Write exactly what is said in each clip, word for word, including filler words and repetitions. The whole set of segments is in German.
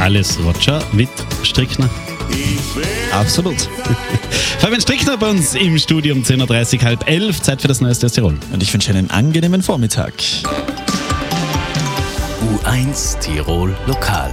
alles Roger Witt-Strickner. Absolut. Fabian Strickner bei uns im Studio um zehn Uhr dreißig, halb elf. Zeit für das Neueste aus Tirol. Und ich wünsche einen angenehmen Vormittag. U eins Tirol Lokal.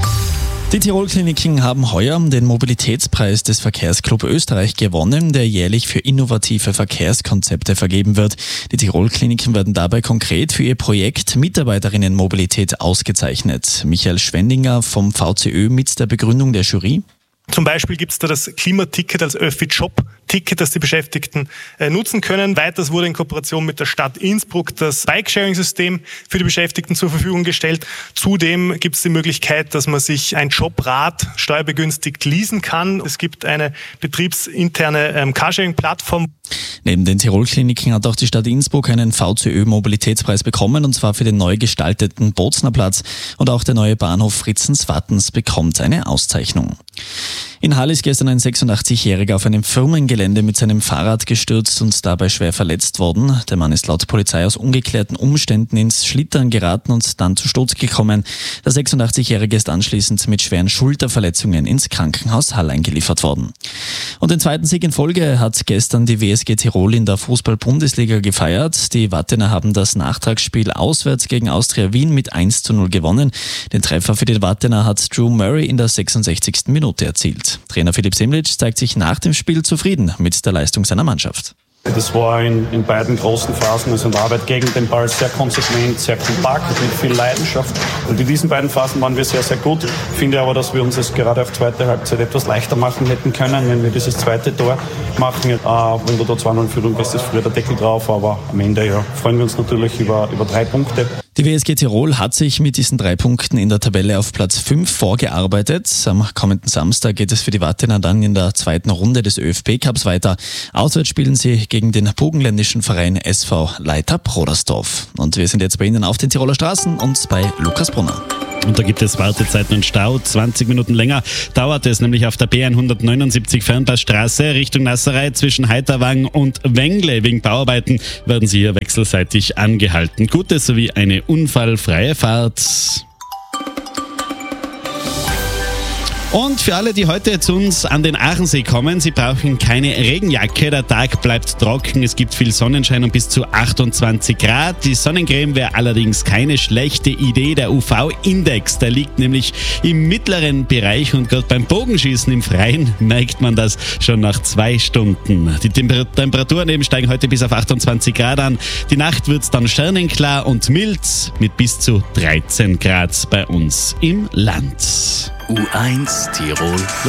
Die Tirol-Kliniken haben heuer den Mobilitätspreis des Verkehrsclub Österreich gewonnen, der jährlich für innovative Verkehrskonzepte vergeben wird. Die Tirol-Kliniken werden dabei konkret für ihr Projekt Mitarbeiterinnenmobilität ausgezeichnet. Michael Schwendinger vom V C Ö mit der Begründung der Jury. Zum Beispiel gibt es da das Klimaticket als Öffi-Job-Ticket, das die Beschäftigten äh, nutzen können. Weiters wurde in Kooperation mit der Stadt Innsbruck das Bike-Sharing-System für die Beschäftigten zur Verfügung gestellt. Zudem gibt es die Möglichkeit, dass man sich ein Jobrad steuerbegünstigt leasen kann. Es gibt eine betriebsinterne ähm, Carsharing-Plattform. Neben den Tirol-Kliniken hat auch die Stadt Innsbruck einen V C Ö-Mobilitätspreis bekommen, und zwar für den neu gestalteten Boznerplatz, und auch der neue Bahnhof Fritzens-Wattens bekommt eine Auszeichnung. In Hall ist gestern ein sechsundachtzigjähriger auf einem Firmengelände mit seinem Fahrrad gestürzt und dabei schwer verletzt worden. Der Mann ist laut Polizei aus ungeklärten Umständen ins Schlittern geraten und dann zu Sturz gekommen. Der sechsundachtzigjährige ist anschließend mit schweren Schulterverletzungen ins Krankenhaus Hall eingeliefert worden. Und den zweiten Sieg in Folge hat gestern die W S G Tirol in der Fußball-Bundesliga gefeiert. Die Wattener haben das Nachtragsspiel auswärts gegen Austria Wien mit eins zu null gewonnen. Den Treffer für die Wattener hat Drew Murray in der sechsundsechzigsten Minute erzielt. Trainer Philipp Semlitsch zeigt sich nach dem Spiel zufrieden mit der Leistung seiner Mannschaft. Das war in, in beiden großen Phasen, also in der Arbeit gegen den Ball, sehr konsequent, sehr kompakt, mit viel Leidenschaft. Und in diesen beiden Phasen waren wir sehr, sehr gut. Ich finde aber, dass wir uns es gerade auf zweite Halbzeit etwas leichter machen hätten können, wenn wir dieses zweite Tor machen. Äh, wenn du da zwei null in Führung bist, ist früher der Deckel drauf, aber am Ende ja, freuen wir uns natürlich über, über drei Punkte. Die W S G Tirol hat sich mit diesen drei Punkten in der Tabelle auf Platz fünf vorgearbeitet. Am kommenden Samstag geht es für die Wattener dann in der zweiten Runde des ÖFB-Cups weiter. Auswärts spielen sie gegen den burgenländischen Verein S V Leiter-Brodersdorf. Und wir sind jetzt bei Ihnen auf den Tiroler Straßen und bei Lukas Brunner. Und da gibt es Wartezeiten und Stau. zwanzig Minuten länger dauert es nämlich auf der B hundertneunundsiebzig Fernpassstraße Richtung Nasserei zwischen Heiterwang und Wengle. Wegen Bauarbeiten werden sie hier wechselseitig angehalten. Gute sowie eine unfallfreie Fahrt. Und für alle, die heute zu uns an den Aachensee kommen, sie brauchen keine Regenjacke. Der Tag bleibt trocken, es gibt viel Sonnenschein und bis zu achtundzwanzig Grad. Die Sonnencreme wäre allerdings keine schlechte Idee. Der U V-Index, der liegt nämlich im mittleren Bereich, und gerade beim Bogenschießen im Freien merkt man das schon nach zwei Stunden. Die Temper- Temperaturen eben steigen heute bis auf achtundzwanzig Grad an. Die Nacht wird es dann sternenklar und mild mit bis zu dreizehn Grad bei uns im Land. U eins Tirol